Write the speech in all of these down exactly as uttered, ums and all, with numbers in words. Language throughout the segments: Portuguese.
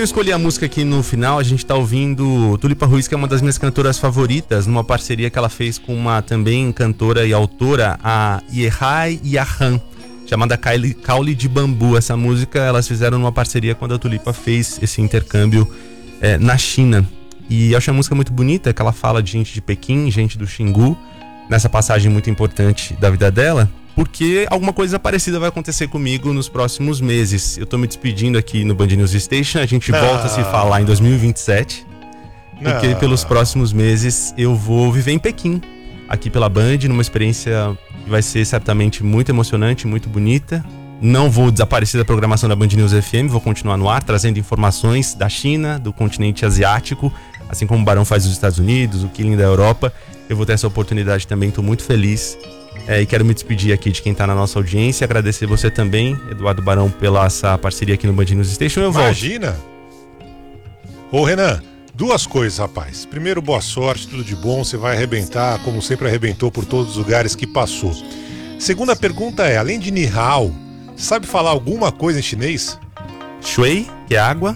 eu escolhi a música aqui no final, a gente tá ouvindo Tulipa Ruiz, que é uma das minhas cantoras favoritas, numa parceria que ela fez com uma também cantora e autora, a Yehai Yahan, chamada Caule de Bambu. Essa música elas fizeram numa parceria quando a Tulipa fez esse intercâmbio é, na China. E eu achei a música muito bonita, que ela fala de gente de Pequim, gente do Xingu, nessa passagem muito importante da vida dela, porque alguma coisa parecida vai acontecer comigo nos próximos meses. Eu tô me despedindo aqui no Band News Station, a gente volta ah. a se falar em dois mil e vinte e sete, porque ah. pelos próximos meses eu vou viver em Pequim, aqui pela Band, numa experiência que vai ser certamente muito emocionante, muito bonita. Não vou desaparecer da programação da Band News F M, vou continuar no ar, trazendo informações da China, do continente asiático, assim como o Barão faz dos Estados Unidos, o Killing da Europa. Eu vou ter essa oportunidade também, estou muito feliz. É, e quero me despedir aqui de quem está na nossa audiência, agradecer você também, Eduardo Barão, pela essa parceria aqui no Band News Station. Eu volto. Imagina! Ô Renan, duas coisas, rapaz. Primeiro, boa sorte, tudo de bom, você vai arrebentar, como sempre arrebentou por todos os lugares que passou. Segunda pergunta é, além de Ni Hao, sabe falar alguma coisa em chinês? Shui, que é água,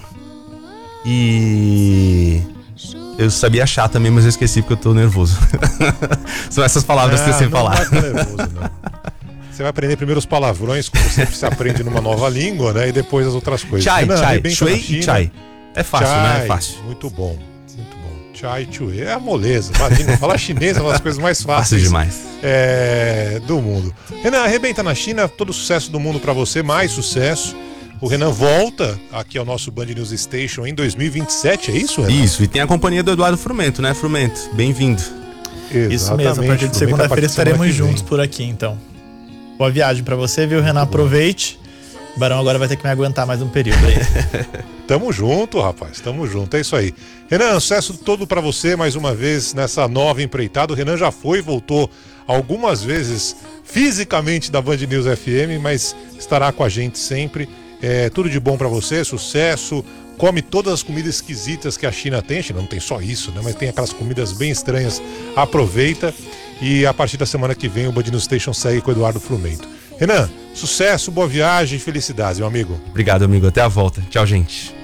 e... eu sabia achar também, mas eu esqueci porque eu tô nervoso. São essas palavras não, que eu sei falar. Não vai nervoso, não. Você vai aprender primeiro os palavrões, como sempre se aprende numa nova língua, né? E depois as outras coisas. Chai, Renan, chai, shui e chai. É fácil, chai, né? É fácil. Muito bom, muito bom. Chai, chui. É a moleza. Imagina, falar chinês é uma das coisas mais fáceis. Fácil demais. É, do mundo. Renan, arrebenta na China, todo o sucesso do mundo pra você, mais sucesso. O Renan volta aqui ao nosso Band News Station em dois mil e vinte e sete, é isso, Renan? Isso, e tem a companhia do Eduardo Frumento, né, Frumento? Bem-vindo. Exatamente. Isso mesmo, a partir de segunda-feira estaremos juntos por aqui, então. Boa viagem pra você, viu, Renan? Aproveite. O Barão agora vai ter que me aguentar mais um período aí. Tamo junto, rapaz, tamo junto, é isso aí. Renan, sucesso todo pra você mais uma vez nessa nova empreitada. O Renan já foi, voltou algumas vezes fisicamente da Band News F M, mas estará com a gente sempre. É, tudo de bom pra você, sucesso. Come todas as comidas esquisitas que a China tem. A China não tem só isso, né? Mas tem aquelas comidas bem estranhas. Aproveita. E a partir da semana que vem o Band News Station segue com o Eduardo Frumento. Renan, sucesso, boa viagem e felicidades, meu amigo. Obrigado, amigo. Até a volta. Tchau, gente.